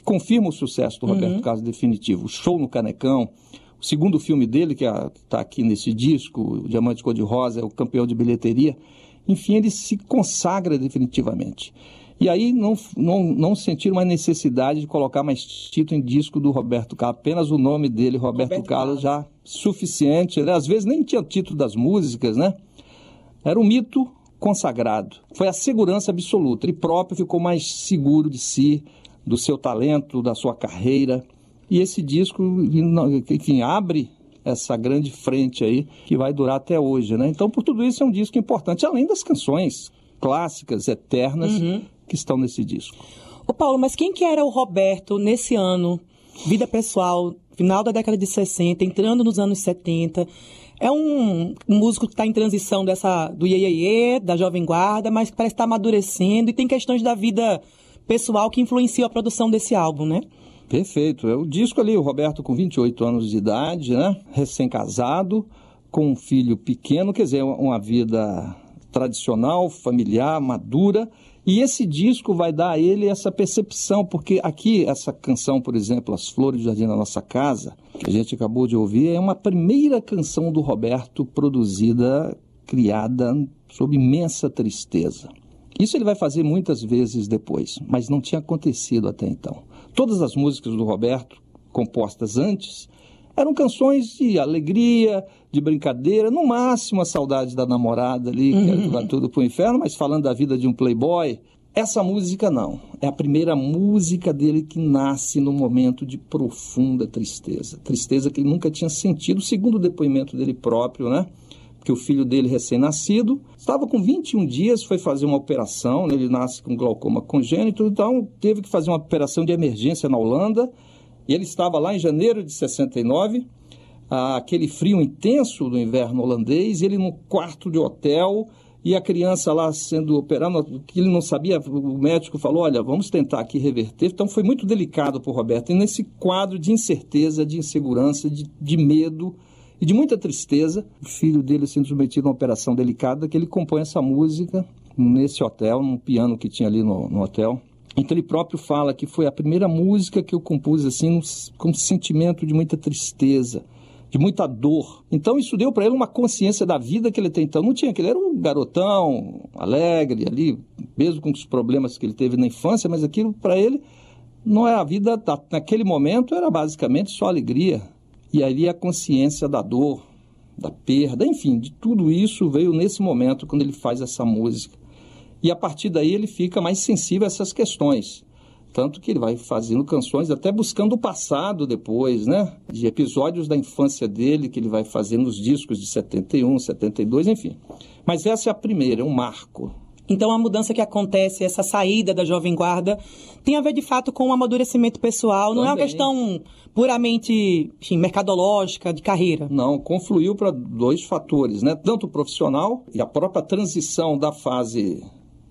confirma o sucesso do Roberto Carlos definitivo. O Show no Canecão, o segundo filme dele, que está aqui nesse disco, o Diamante Cor-de-Rosa, é o campeão de bilheteria. Enfim, ele se consagra definitivamente. E aí não sentiram mais necessidade de colocar mais título em disco do Roberto Carlos. Apenas o nome dele, Roberto Carlos, já suficiente. Né? Às vezes nem tinha título das músicas, né? Era um mito consagrado. Foi a segurança absoluta. Ele próprio ficou mais seguro de si, do seu talento, da sua carreira. E esse disco, enfim, abre essa grande frente aí que vai durar até hoje, né? Então, por tudo isso, é um disco importante, além das canções clássicas, eternas, que estão nesse disco. Ô Paulo, mas quem que era o Roberto nesse ano? Vida pessoal, final da década de 60, entrando nos anos 70. É um músico que está em transição do iê, da Jovem Guarda, mas que parece estar amadurecendo e tem questões da vida pessoal que influenciam a produção desse álbum, né? Perfeito. É o disco ali, o Roberto com 28 anos de idade, né? Recém-casado, com um filho pequeno, quer dizer, uma vida tradicional, familiar, madura. E esse disco vai dar a ele essa percepção, porque aqui, essa canção, por exemplo, As Flores do Jardim da Nossa Casa, que a gente acabou de ouvir, é uma primeira canção do Roberto produzida, criada sob imensa tristeza. Isso ele vai fazer muitas vezes depois, mas não tinha acontecido até então. Todas as músicas do Roberto, compostas antes, eram canções de alegria, de brincadeira, no máximo a saudade da namorada ali, que vai tudo pro inferno, mas falando da vida de um playboy. Essa música não, é a primeira música dele que nasce num momento de profunda tristeza. Tristeza que ele nunca tinha sentido, segundo o depoimento dele próprio, né? Porque o filho dele, recém-nascido, estava com 21 dias, foi fazer uma operação, né? Ele nasce com glaucoma congênito, então teve que fazer uma operação de emergência na Holanda. E ele estava lá em janeiro de 69, aquele frio intenso do inverno holandês, ele num quarto de hotel, e a criança lá sendo operada, que ele não sabia, o médico falou, olha, vamos tentar aqui reverter. Então foi muito delicado para o Roberto. E nesse quadro de incerteza, de insegurança, de medo e de muita tristeza, o filho dele sendo submetido a uma operação delicada, que ele compõe essa música nesse hotel, num piano que tinha ali no hotel. Então ele próprio fala que foi a primeira música que eu compus assim, com um sentimento de muita tristeza, de muita dor. Então isso deu para ele uma consciência da vida que ele tem. Então não tinha, que ele era um garotão alegre ali, mesmo com os problemas que ele teve na infância, mas aquilo para ele não é a vida, naquele momento era basicamente só alegria. E ali a consciência da dor, da perda, enfim, de tudo isso veio nesse momento quando ele faz essa música. E a partir daí ele fica mais sensível a essas questões. Tanto que ele vai fazendo canções até buscando o passado depois, né? De episódios da infância dele, que ele vai fazendo nos discos de 71, 72, enfim. Mas essa é a primeira, é um marco. Então a mudança que acontece, essa saída da Jovem Guarda, tem a ver de fato com o amadurecimento pessoal, não é uma questão puramente, enfim, mercadológica, de carreira. Não, confluiu para dois fatores, né? Tanto o profissional e a própria transição da fase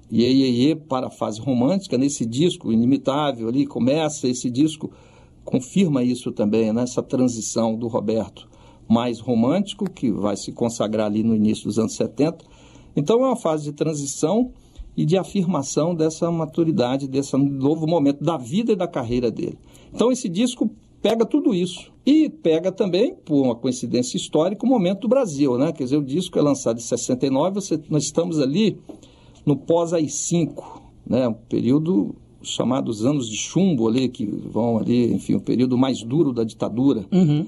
iê para a fase romântica, nesse disco Inimitável ali, começa esse disco, confirma isso também, né? Essa transição do Roberto mais romântico, que vai se consagrar ali no início dos anos 70. Então é uma fase de transição e de afirmação dessa maturidade, desse novo momento da vida e da carreira dele. Então esse disco pega tudo isso e pega também, por uma coincidência histórica, o momento do Brasil, né? Quer dizer, o disco é lançado em 69, nós estamos ali no pós-AI-5, né? Um período chamado os anos de chumbo ali, que vão ali, enfim, o período mais duro da ditadura.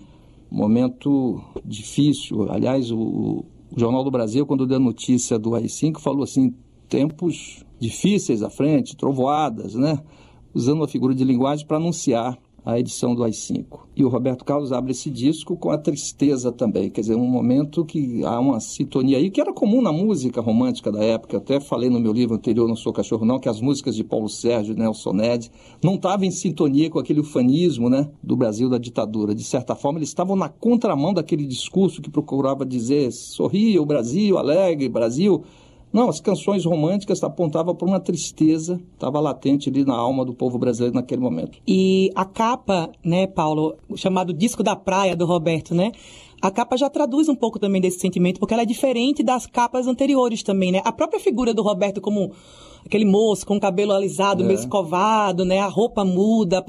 Momento difícil. Aliás, o Jornal do Brasil, quando deu a notícia do AI-5, falou assim, tempos difíceis à frente, trovoadas, né? Usando uma figura de linguagem para anunciar a edição do AI-5. E o Roberto Carlos abre esse disco com a tristeza também, quer dizer, um momento que há uma sintonia aí, que era comum na música romântica da época. Eu até falei no meu livro anterior, Não Sou Cachorro Não, que as músicas de Paulo Sérgio, Nelson Ned, não estavam em sintonia com aquele ufanismo, né, do Brasil da ditadura. De certa forma, eles estavam na contramão daquele discurso que procurava dizer, sorria o Brasil, alegre, Brasil. Não, as canções românticas apontavam para uma tristeza, estava latente ali na alma do povo brasileiro naquele momento. E a capa, né, Paulo, o chamado Disco da Praia do Roberto, né? A capa já traduz um pouco também desse sentimento, porque ela é diferente das capas anteriores também, né? A própria figura do Roberto como aquele moço com o cabelo alisado, meio escovado, né? A roupa muda,